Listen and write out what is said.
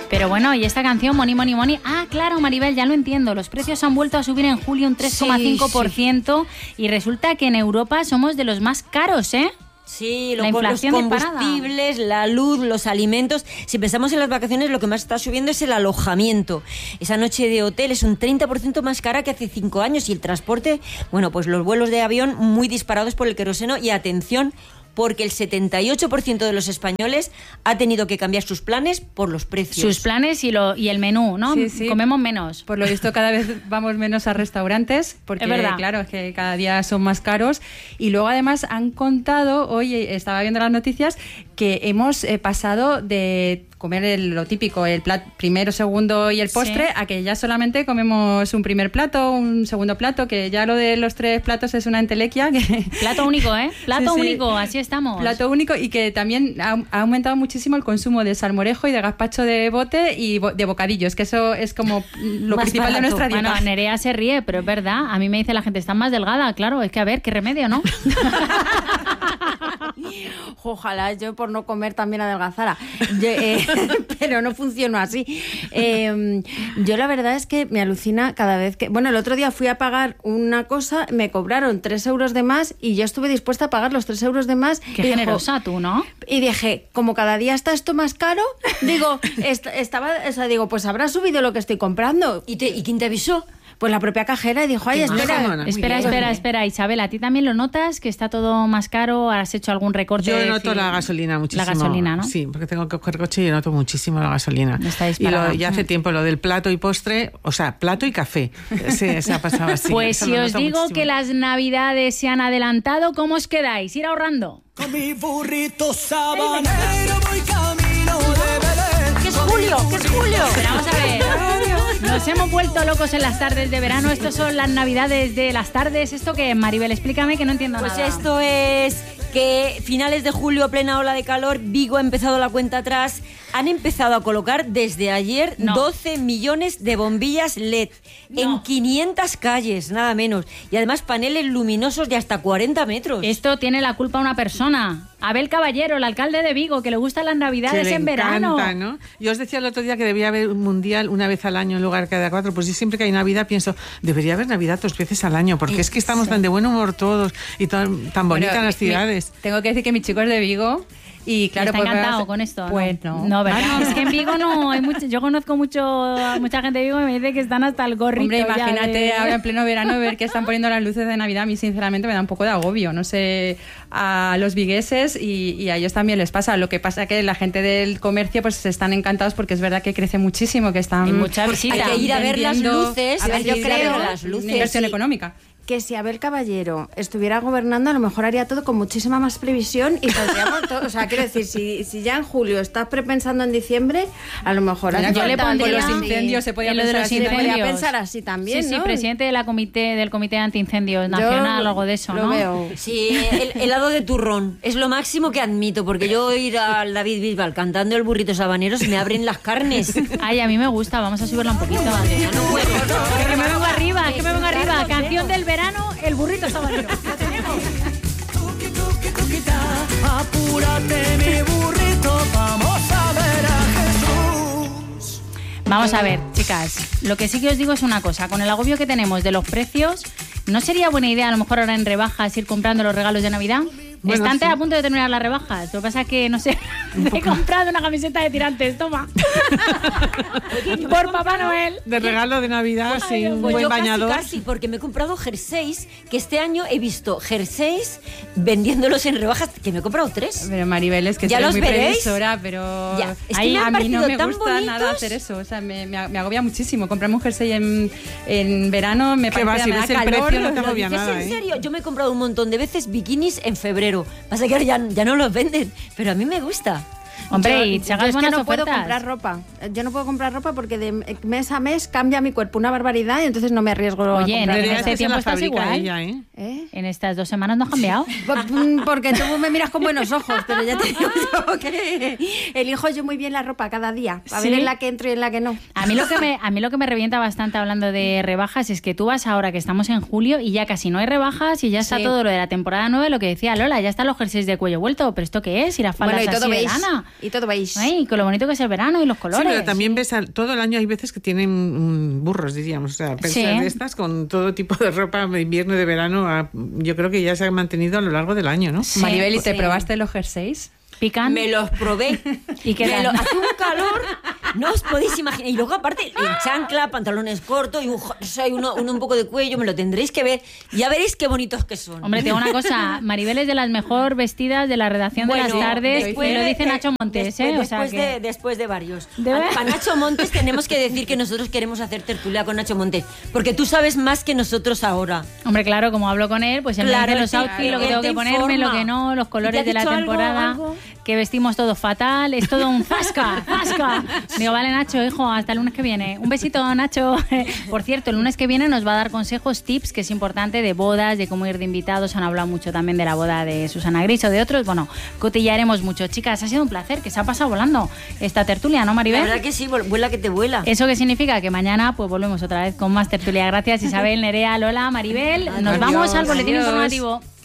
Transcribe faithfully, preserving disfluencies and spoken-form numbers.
Pero bueno, y esta canción, Money, Money, Money... Ah, claro, Maribel, ya lo entiendo. Los precios han vuelto a subir en julio un tres coma cinco por ciento sí, sí. Y resulta que en Europa somos de los más caros, ¿eh? Sí, lo, los combustibles, la luz, los alimentos. Si pensamos en las vacaciones, lo que más está subiendo es el alojamiento. Esa noche de hotel es un treinta por ciento más cara que hace cinco años. Y el transporte, bueno, pues los vuelos de avión muy disparados por el queroseno. Y atención, porque el setenta y ocho por ciento de los españoles ha tenido que cambiar sus planes por los precios. Sus planes y, lo, y el menú, ¿no? Sí, sí. Comemos menos. Por lo visto cada vez vamos menos a restaurantes, porque es verdad. Claro, es que cada día son más caros. Y luego además han contado, hoy estaba viendo las noticias, que hemos eh, pasado de comer el, lo típico, el plato primero, segundo y el postre, sí, a que ya solamente comemos un primer plato, un segundo plato, que ya lo de los tres platos es una entelequia. Que... Plato único, ¿eh? Plato sí, único, sí. Así estamos. Plato único, y que también ha, ha aumentado muchísimo el consumo de salmorejo y de gazpacho de bote y bo, de bocadillos, que eso es como lo más principal barato. De nuestra dieta. Bueno, Nerea se ríe, pero es verdad. A mí me dice la gente, está más delgada. Claro, es que a ver, qué remedio, ¿no? Ojalá yo por no comer también adelgazara. Yo, eh, pero no funcionó así. Eh, yo la verdad es que me alucina cada vez que... Bueno, el otro día fui a pagar una cosa, me cobraron tres euros de más y yo estuve dispuesta a pagar los tres euros de más. Qué generosa dijo, tú, ¿no? Y dije, como cada día está esto más caro, digo, est- estaba, o sea, digo, pues habrá subido lo que estoy comprando. ¿Y, te, ¿y quién te avisó? Pues la propia cajera y dijo, ay, espera, espera, espera, espera, espera, Isabel, ¿a ti también lo notas que está todo más caro? ¿Has hecho algún recorte? Yo noto la gasolina muchísimo. La gasolina, ¿no? Sí, porque tengo que coger coche y noto muchísimo la gasolina. Está y lo, ya hace tiempo lo del plato y postre, o sea, plato y café. Sí, se ha pasado así. Pues si os digo muchísimo. Que las navidades se han adelantado, ¿cómo os quedáis? Ir ahorrando. Con mi burrito sabanero voy camino de Belén. ¿Qué es Julio? ¿Qué es Julio? Pero vamos a ver. Nos hemos vuelto locos en las tardes de verano. Estos son las navidades de las tardes. ¿Esto qué es, Maribel? Explícame que no entiendo pues nada. Pues esto es que finales de julio, plena ola de calor, Vigo ha empezado la cuenta atrás. Han empezado a colocar desde ayer no. doce millones de bombillas L E D no. en quinientas calles, nada menos. Y además paneles luminosos de hasta cuarenta metros. Esto tiene la culpa una persona. Abel Caballero, el alcalde de Vigo, que le gustan las navidades en verano. Encanta, ¿no? Yo os decía el otro día que debía haber un mundial una vez al año en lugar de cada cuatro. Pues yo siempre que hay Navidad pienso, debería haber Navidad dos veces al año, porque es que estamos sí. tan de buen humor todos y tan, tan bonitas bueno, las ciudades. Mi, tengo que decir que mi chico es de Vigo. Y claro, está pues encantado vas... con esto. Pues no. No, ¿verdad? Ah, no. Es que en Vigo no hay mucho. Yo conozco mucho mucha gente de Vigo y me dice que están hasta el gorrito. Hombre, imagínate de... ahora en pleno verano ver que están poniendo las luces de Navidad. A mí sinceramente me da un poco de agobio. No sé, a los vigueses y, y a ellos también les pasa. Lo que pasa es que la gente del comercio pues están encantados porque es verdad que crece muchísimo, que están... Hay mucha visita. Hay que ir a ver las luces. A ver, yo creo las luces. Una inversión sí. económica. Que si Abel Caballero estuviera gobernando, a lo mejor haría todo con muchísima más previsión y podríamos todo. O sea, quiero decir, si, si ya en julio estás prepensando en diciembre, a lo mejor Mira, yo le pondría con los incendios se podía, lo de los así, incendios. podía pensar así también, sí, ¿no? Sí, presidente de la comité, del Comité de Antiincendios Nacional o algo de eso, lo ¿no? Veo. Sí, el helado de turrón es lo máximo que admito, porque yo ir al David Bisbal cantando el burrito sabanero se me abren las carnes. Ay, a mí me gusta, vamos a subirla un poquito. Madre, no puedo, no. Es que me vengo arriba, es que me vengo arriba. Canción del verano, el burrito sabanero. Lo tenemos. Apúrate mi burrito, vamos a ver a Jesús. Vamos a ver, chicas, lo que sí que os digo es una cosa, con el agobio que tenemos de los precios, ¿no sería buena idea a lo mejor ahora en rebajas ir comprando los regalos de Navidad? Bueno, Están sí. a punto de terminar las rebajas. Lo que pasa es que, no sé, he comprado una camiseta de tirantes, toma. Por Papá Noel. De regalo de Navidad, sí, un pues buen yo bañador. Casi, casi, porque me he comprado jerseys, que este año he visto jerseys vendiéndolos en rebajas, que me he comprado tres. Pero Maribel, es que ya soy los muy veréis. previsora, pero ya. Es que Ay, me a mí no me tan gusta bonitos. nada hacer eso. O sea, me, me, me agobia muchísimo. Comprarme un jersey en, en verano me parece va, si me da ves calor. El precio no te agobia nada, ¿En ¿eh? serio? Yo me he comprado un montón de veces bikinis en febrero. Pasa que ahora ya, ya no los venden, pero a mí me gusta. Hombre, yo, y yo hagas es que buenas no ofertas. puedo comprar ropa. Yo no puedo comprar ropa porque de mes a mes cambia mi cuerpo una barbaridad y entonces no me arriesgo Oye, a comprar. en este tiempo estás igual. Ella, ¿eh? ¿Eh? En estas dos semanas no has cambiado. Porque tú me miras con buenos ojos, pero ya te digo yo que elijo yo muy bien la ropa cada día, a ¿Sí? ver en la que entro y en la que no. A mí lo que me a mí lo que me revienta bastante hablando de rebajas es que tú vas ahora que estamos en julio y ya casi no hay rebajas y ya está Sí. todo lo de la temporada nueve, lo que decía Lola, ya están los jerseys de cuello vuelto, pero ¿esto qué es? Y las faldas Bueno, y todo así de beige. lana. Y todo veis. Ay, con lo bonito que es el verano y los colores. Sí, pero también sí. ves al, todo el año hay veces que tienen um, burros, diríamos, o sea, persas Sí. de estas con todo tipo de ropa de invierno y de verano. A, yo creo que ya se ha mantenido a lo largo del año, ¿no? Sí. Maribel, ¿y te Sí. probaste los jerseys? ¿Pican? Me los probé. ¿Y qué Me tal? lo- hace un calor, no os podéis imaginar. Y luego, aparte, en chancla, pantalones cortos y un, jersey, uno, uno un poco de cuello, me lo tendréis que ver. Ya veréis qué bonitos que son. Hombre, te digo una cosa, Maribel es de las mejor vestidas de la redacción Bueno, de las tardes, después y lo de- dice de- Nacho Montes, después, ¿eh? O sea después que... de, después de varios. ¿De A, verdad? a Nacho Montes tenemos que decir que nosotros queremos hacer tertulia con Nacho Montes, porque tú sabes más que nosotros ahora. Hombre, claro, como hablo con él, pues él Claro, me dice los sí, outfits, lo que él tengo te que ponerme, informa. lo que no, los ¿Y te colores ha de la dicho algo, temporada, algo? que vestimos todo fatal, es todo un zasca, zasca. Digo, vale, Nacho, hijo, hasta el lunes que viene. Un besito, Nacho. Por cierto, el lunes que viene nos va a dar consejos, tips, que es importante, de bodas, de cómo ir de invitados. Han hablado mucho también de la boda de Susana Gris o de otros. Bueno, cotillaremos mucho. Chicas, ha sido un placer, que se ha pasado volando esta tertulia, ¿no, Maribel? La verdad que sí, vuela que te vuela. ¿Eso qué significa? Que mañana pues volvemos otra vez con más tertulia. Gracias, Isabel, Nerea, Lola, Maribel. Nos Adiós. vamos al boletín Adiós. informativo.